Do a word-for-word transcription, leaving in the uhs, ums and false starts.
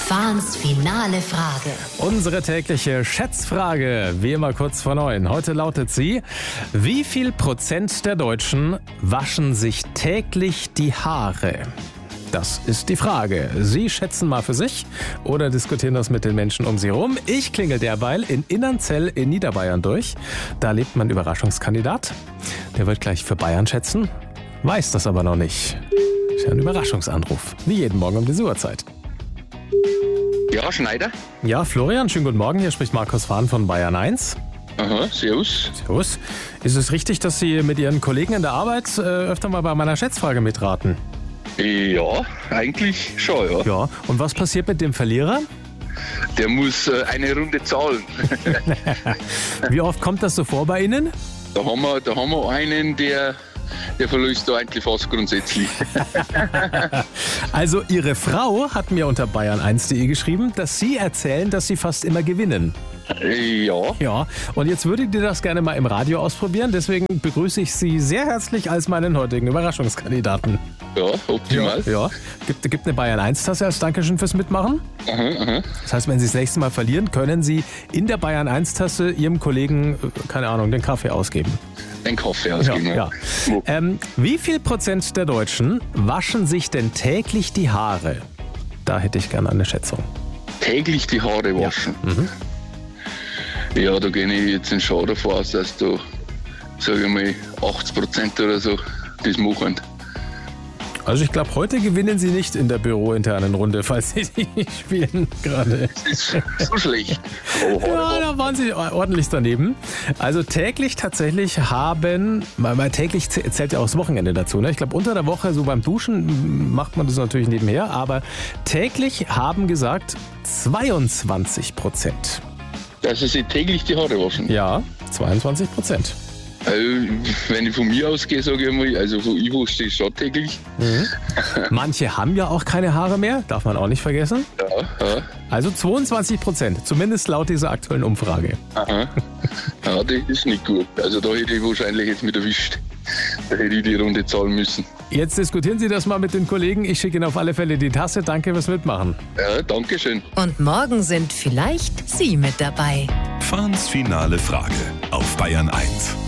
Fahns finale Frage. Unsere tägliche Schätzfrage, wie immer kurz vor neun. Heute lautet sie: Wie viel Prozent der Deutschen waschen sich täglich die Haare? Das ist die Frage. Sie schätzen mal für sich oder diskutieren das mit den Menschen um Sie herum. Ich klingel derweil in Innernzell in Niederbayern durch. Da lebt mein Überraschungskandidat. Der wird gleich für Bayern schätzen, weiß das aber noch nicht. Ist ja ein Überraschungsanruf, wie jeden Morgen um diese Uhrzeit. Ja, Schneider. Ja, Florian, schönen guten Morgen. Hier spricht Markus Fahn von Bayern eins. Aha, servus. Servus. Ist es richtig, dass Sie mit Ihren Kollegen in der Arbeit äh, öfter mal bei meiner Schätzfrage mitraten? Ja, eigentlich schon, ja. Ja. Und was passiert mit dem Verlierer? Der muss äh, eine Runde zahlen. Wie oft kommt das so vor bei Ihnen? Da haben wir, da haben wir einen, der, der verlöst da eigentlich fast grundsätzlich. Also Ihre Frau hat mir unter bayern eins punkt de geschrieben, dass Sie erzählen, dass Sie fast immer gewinnen. Ja. Ja, und jetzt würdet ihr das gerne mal im Radio ausprobieren. Deswegen begrüße ich Sie sehr herzlich als meinen heutigen Überraschungskandidaten. Ja, optimal. Ja, ja. Gibt, gibt eine Bayern eins Tasse als Dankeschön fürs Mitmachen. Aha, aha. Das heißt, wenn Sie das nächste Mal verlieren, können Sie in der Bayern eins Tasse Ihrem Kollegen, keine Ahnung, den Kaffee ausgeben. Den Kaffee ausgeben, Ja, ja. Ähm, wie viel Prozent der Deutschen waschen sich denn täglich die Haare? Da hätte ich gerne eine Schätzung. Täglich die Haare waschen. Ja. Mhm. Ja, da gehe ich jetzt in Schau davon aus, dass da, sage ich mal, achtzig Prozent oder so das machen. Also ich glaube, heute gewinnen Sie nicht in der bürointernen Runde, falls Sie die spielen gerade. Das ist so schlecht. Oh, Ja, da waren Sie ordentlich daneben. Also täglich tatsächlich haben, weil täglich zählt ja auch das Wochenende dazu. Ne? Ich glaube, unter der Woche, so beim Duschen, macht man das natürlich nebenher. Aber täglich haben gesagt zweiundzwanzig Prozent. Dass sie sich täglich die Haare waschen. Ja, zweiundzwanzig Prozent. Also, wenn ich von mir ausgehe, sage ich mal, also von ich wasche die schon täglich. Mhm. Manche haben ja auch keine Haare mehr, darf man auch nicht vergessen. Ja, ja. Also zweiundzwanzig Prozent, zumindest laut dieser aktuellen Umfrage. Aha. Ja, das ist nicht gut. Also da hätte ich wahrscheinlich jetzt mit erwischt. Da hätte ich die Runde zahlen müssen. Jetzt diskutieren Sie das mal mit den Kollegen. Ich schicke Ihnen auf alle Fälle die Tasse. Danke fürs Mitmachen. Ja, danke schön. Und morgen sind vielleicht Sie mit dabei. Fahns finale Frage auf Bayern eins.